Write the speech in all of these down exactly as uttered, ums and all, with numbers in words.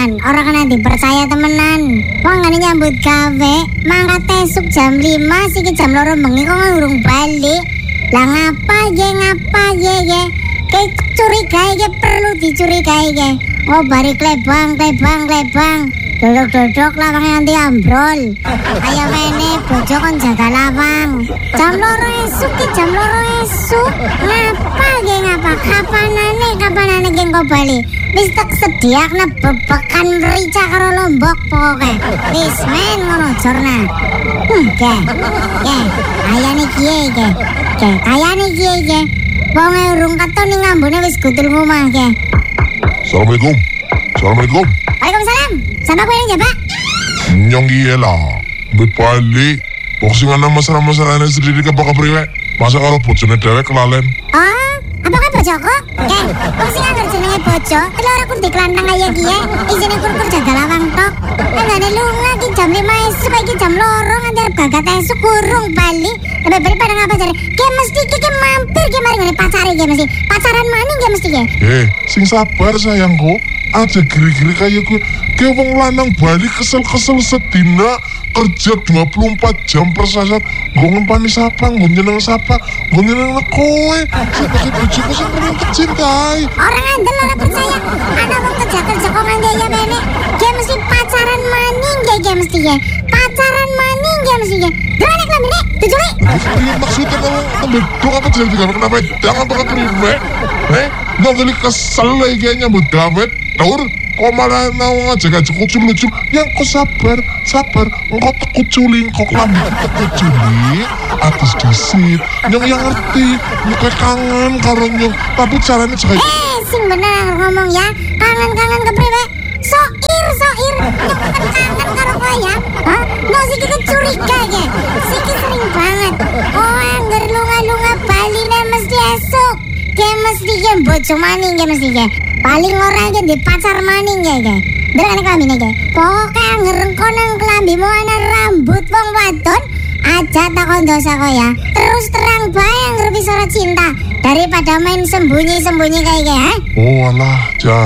temenan, orang kena dipercaya temenan. Wong ngene nyambut gawe, mangkat esuk jam lima siki jam loro bengi kok urung balik. Lah ngapa ye ngapa ye ye? Kayak curigai ye perlu dicurigai ye. Oh bari klebang klebang klebang. Dodok-dodok lawang nanti ambrol. Ayo mene bojo kon jaga lawang. Jam loro esuk ki jam loro esuk. Ngapa ge ngapa? Kapanane kapanane ge engko bali. Wis tak sediakna bebekan merica karo lombok pokoke. Wis men ngono jorna. Hmm ge. Ge, ayane kiye ge. Ge, ayane kiye ge. Wong e urung katon ning ambune wis gutul ngomah ge. Assalamualaikum. Assalamualaikum. Waalaikumsalam. Sama kue ini ya Pak? Nyong iya lah. Balik. Boxing ana masalah-masalah ini sendiri ke baka priwe. Masa karo bojone dewek kelalen. Oh, apakah bojoku? Keng, boxing anggar jenenge bojo. Telur aku di kelantang kaya kie. Izine kur-kur jaga lawang tok. Enggane lunga ki jam lima esuk iki jam loro nganti arep gagat esuk kurung bali. Lebih bali pada ngapa jare? Ki mesti ki mampir ki mari ngene pacare ki mesti. Pacaran maning ki mesti ki. Eh, sing sabar sayangku. Aja giri-giri kayak gue. Kayak wong lanang balik kesel-kesel sedina kerja dua puluh empat jam per sasat. Gue ngempani siapa, gue nyeneng siapa, gue nyeneng kowe. Sebagai bojoku sing paling kecintai. Orang andel orang percaya. Anak mau kerja-kerja kok nggak ya bene. Dia mesti pacaran maning ya, dia mesti ya. Pacaran maning ya mesti ya. Gimana kelam ini? Tujuh li? Ini maksudnya kamu ngebedok apa jadi tiga kenapa? Jangan pakai priwe. Eh, nggak beli kesel lagi kayaknya nyambut gawe. Taur, kok malah mau ngajak-ngajak kucul-lucul. Yang kok sabar, sabar. Engkau tekuculin, kok lambi tekuculin. Atas disit, nyong yang ngerti. Nyong kangen karo nyong. Tapi caranya cakap. Eh, sing bener ngomong ya. Kangen-kangen ke priwe. Soir, soir. Nyong kan kangen karo kowe ya. Hah? No, siki kecuriga ya. Siki sering banget. Oh, anggar lunga-lunga bali nih mesti esok. Kayak mesti ya bojo maning ya mesti ya. Paling orang aja di pacar maning ya ya. Derane kelamine ya. Pokoke angger engko nang kelambimu ana rambut wong wadon, aja takon dosa kok ya. Terus terang bae angger wis ora cinta daripada main sembunyi-sembunyi kayak ya. Oh alah,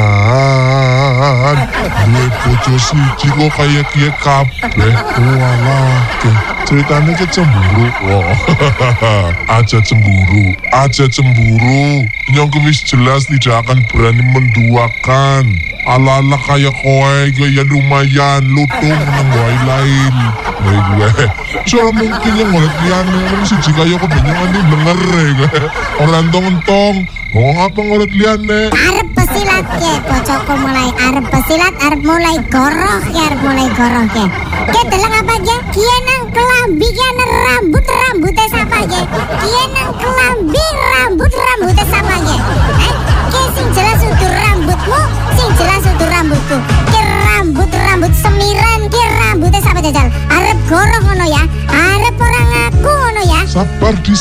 jan. Gue bojo siji kok kayak kiye kabeh. Oh alah, ceritanya ke cemburu. Oh. Aja cemburu, aja cemburu. Nyong wis jelas tidak akan berani menduakan. Ala-ala kayak kowe ya lumayan lutung nang wae lain. Gue gue. Soal mungkin yang ngeliat liane orang siji kaya kok benyangan ini blenger gue. Orang tong-tong. Ngomong apa ngeliat liane? Arep pesilat ke, bocokku mulai arep pesilat, arep mulai goroh ke, arep mulai goroh ke. Ke deleng apa ke? Kia nang kelambi, kia nang rambut, rambutnya siapa ke? Kia nang kelambi, rambut, rambutnya siapa ke? Eh? Ke sing jelas untuk rambutmu, sing jelas untuk rambutku. Ke rambut, rambut semiran, ke rambutnya siapa jajal? Arep goroh ngono ya, arep orang ngaku ngono ya. Sabar dis